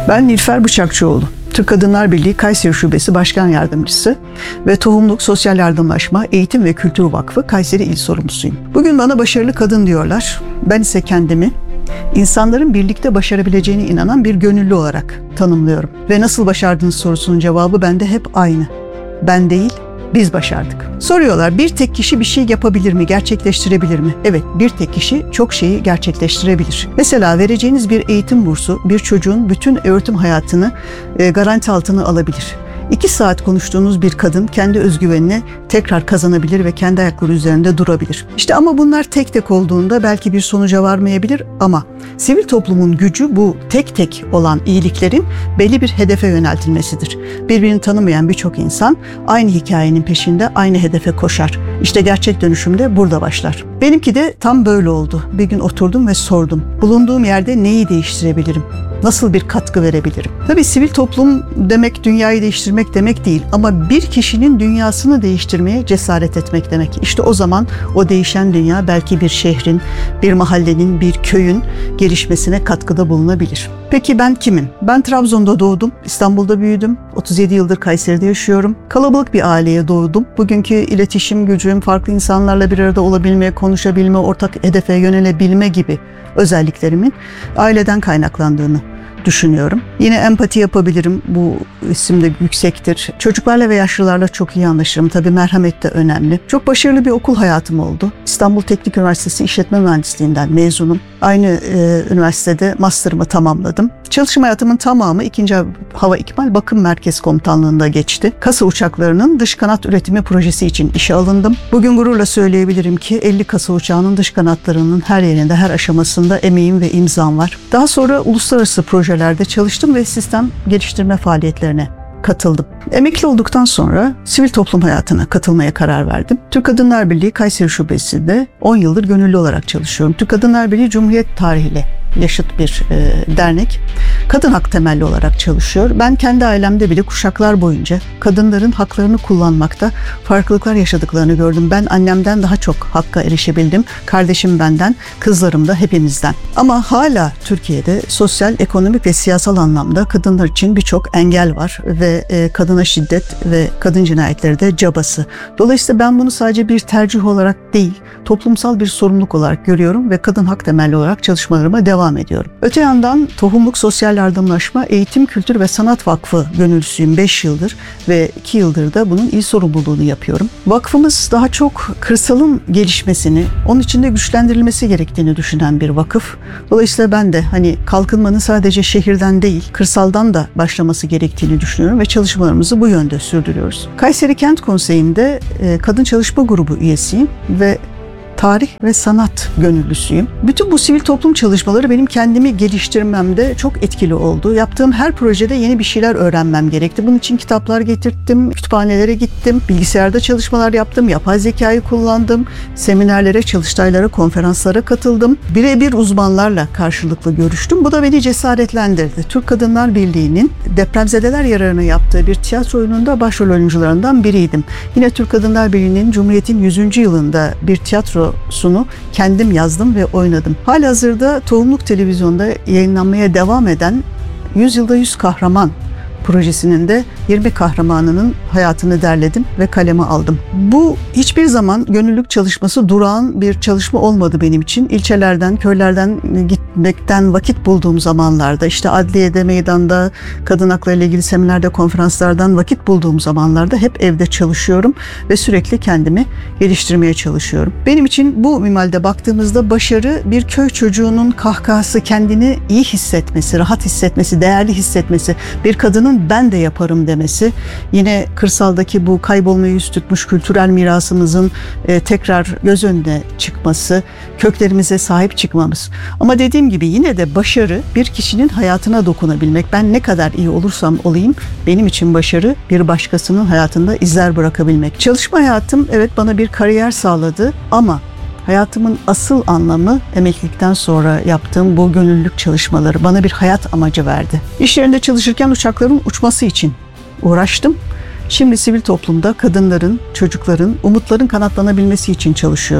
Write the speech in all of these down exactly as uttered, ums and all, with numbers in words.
Ben Nilüfer Bıçakçıoğlu. Türk Kadınlar Birliği Kayseri Şubesi Başkan Yardımcısı ve Tohumluk Sosyal Yardımlaşma Eğitim ve Kültür Vakfı Kayseri İl Sorumlusuyum. Bugün bana başarılı kadın diyorlar. Ben ise kendimi insanların birlikte başarabileceğine inanan bir gönüllü olarak tanımlıyorum. Ve nasıl başardınız sorusunun cevabı bende hep aynı. Ben değil, biz başardık. Soruyorlar, bir tek kişi bir şey yapabilir mi, gerçekleştirebilir mi? Evet, bir tek kişi çok şeyi gerçekleştirebilir. Mesela vereceğiniz bir eğitim bursu bir çocuğun bütün öğretim hayatını e, garanti altına alabilir. İki saat konuştuğunuz bir kadın kendi özgüvenini tekrar kazanabilir ve kendi ayakları üzerinde durabilir. İşte ama bunlar tek tek olduğunda belki bir sonuca varmayabilir ama sivil toplumun gücü bu tek tek olan iyiliklerin belli bir hedefe yöneltilmesidir. Birbirini tanımayan birçok insan aynı hikayenin peşinde aynı hedefe koşar. İşte gerçek dönüşüm de burada başlar. Benimki de tam böyle oldu. Bir gün oturdum ve sordum. Bulunduğum yerde neyi değiştirebilirim? Nasıl bir katkı verebilirim? Tabii sivil toplum demek dünyayı değiştirmek demek değil ama bir kişinin dünyasını değiştirmeye cesaret etmek demek. İşte o zaman o değişen dünya belki bir şehrin, bir mahallenin, bir köyün gelişmesine katkıda bulunabilir. Peki ben kimim? Ben Trabzon'da doğdum, İstanbul'da büyüdüm, otuz yedi yıldır Kayseri'de yaşıyorum. Kalabalık bir aileye doğdum. Bugünkü iletişim gücüm, farklı insanlarla bir arada olabilme, konuşabilme, ortak hedefe yönelebilme gibi özelliklerimin aileden kaynaklandığını düşünüyorum. Yine empati yapabilirim. Bu isim de yüksektir. Çocuklarla ve yaşlılarla çok iyi anlaşırım. Tabii merhamet de önemli. Çok başarılı bir okul hayatım oldu. İstanbul Teknik Üniversitesi İşletme Mühendisliğinden mezunum. Aynı e, üniversitede master'ımı tamamladım. Çalışma hayatımın tamamı ikinci Hava İkmal Bakım Merkez Komutanlığı'nda geçti. Kasa uçaklarının dış kanat üretimi projesi için işe alındım. Bugün gururla söyleyebilirim ki elli kasa uçağının dış kanatlarının her yerinde, her aşamasında emeğim ve imzam var. Daha sonra uluslararası projelerde çalıştım ve sistem geliştirme faaliyetlerine katıldım. Emekli olduktan sonra sivil toplum hayatına katılmaya karar verdim. Türk Kadınlar Birliği Kayseri Şubesi'nde on yıldır gönüllü olarak çalışıyorum. Türk Kadınlar Birliği Cumhuriyet tarihiyle yaşıt bir e, dernek. Kadın hak temelli olarak çalışıyor. Ben kendi ailemde bile kuşaklar boyunca kadınların haklarını kullanmakta farklılıklar yaşadıklarını gördüm. Ben annemden daha çok hakka erişebildim. Kardeşim benden, kızlarım da hepimizden. Ama hala Türkiye'de sosyal, ekonomik ve siyasal anlamda kadınlar için birçok engel var ve e, kadına şiddet ve kadın cinayetleri de cabası. Dolayısıyla ben bunu sadece bir tercih olarak değil, toplumsal bir sorumluluk olarak görüyorum ve kadın hak temelli olarak çalışmalarıma devam ediyorum. Öte yandan Tohumluk Sosyal Yardımlaşma Eğitim, Kültür ve Sanat Vakfı gönüllüsüyüm beş yıldır ve iki yıldır da bunun il sorumluluğunu yapıyorum. Vakfımız daha çok kırsalın gelişmesini, onun içinde güçlendirilmesi gerektiğini düşünen bir vakıf. Dolayısıyla ben de hani kalkınmanın sadece şehirden değil, kırsaldan da başlaması gerektiğini düşünüyorum ve çalışmalarımızı bu yönde sürdürüyoruz. Kayseri Kent Konseyi'nde e, Kadın Çalışma Grubu üyesiyim ve tarih ve sanat gönüllüsüyüm. Bütün bu sivil toplum çalışmaları benim kendimi geliştirmemde çok etkili oldu. Yaptığım her projede yeni bir şeyler öğrenmem gerekti. Bunun için kitaplar getirttim, kütüphanelere gittim, bilgisayarda çalışmalar yaptım, yapay zekayı kullandım, seminerlere, çalıştaylara, konferanslara katıldım. Birebir uzmanlarla karşılıklı görüştüm. Bu da beni cesaretlendirdi. Türk Kadınlar Birliği'nin depremzedeler yararına yaptığı bir tiyatro oyununda başrol oyuncularından biriydim. Yine Türk Kadınlar Birliği'nin Cumhuriyet'in yüzüncü yılında bir tiyatro sunu kendim yazdım ve oynadım. Halihazırda Tohumluk Televizyon'da yayınlanmaya devam eden Yüzyılda Yüz Kahraman projesinin de yirmi kahramanının hayatını derledim ve kaleme aldım. Bu hiçbir zaman gönüllülük çalışması durağan bir çalışma olmadı benim için. İlçelerden, köylerden gitmekten vakit bulduğum zamanlarda, işte adliyede, meydanda, kadın hakları ile ilgili seminerde, konferanslardan vakit bulduğum zamanlarda hep evde çalışıyorum ve sürekli kendimi geliştirmeye çalışıyorum. Benim için bu minvalde baktığımızda başarı bir köy çocuğunun kahkahası, kendini iyi hissetmesi, rahat hissetmesi, değerli hissetmesi, bir kadının ben de yaparım demesi, yine kırsaldaki bu kaybolmaya yüz tutmuş kültürel mirasımızın e, tekrar göz önüne çıkması, köklerimize sahip çıkmamız. Ama dediğim gibi yine de başarı bir kişinin hayatına dokunabilmek. Ben ne kadar iyi olursam olayım, benim için başarı bir başkasının hayatında izler bırakabilmek. Çalışma hayatım evet bana bir kariyer sağladı ama hayatımın asıl anlamı emeklilikten sonra yaptığım bu gönüllülük çalışmaları bana bir hayat amacı verdi. İş yerinde çalışırken uçakların uçması için uğraştım. Şimdi sivil toplumda kadınların, çocukların, umutların kanatlanabilmesi için çalışıyorum.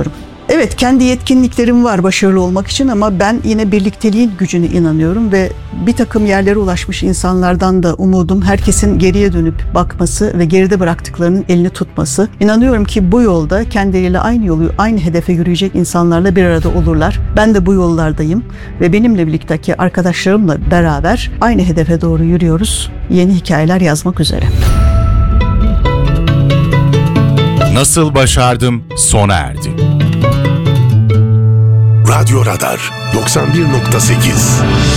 Evet, kendi yetkinliklerim var başarılı olmak için ama ben yine birlikteliğin gücüne inanıyorum ve bir takım yerlere ulaşmış insanlardan da umudum herkesin geriye dönüp bakması ve geride bıraktıklarının elini tutması. İnanıyorum ki bu yolda kendileriyle aynı yolu, aynı hedefe yürüyecek insanlarla bir arada olurlar. Ben de bu yollardayım ve benimle birlikteki arkadaşlarımla beraber aynı hedefe doğru yürüyoruz. Yeni hikayeler yazmak üzere. Nasıl başardım sona erdi. Radyo Radar doksan bir nokta sekiz